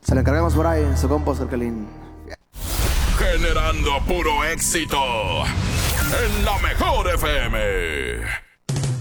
Se lo encargamos por ahí, su compa Oscar Calín. Generando puro éxito en la mejor FM.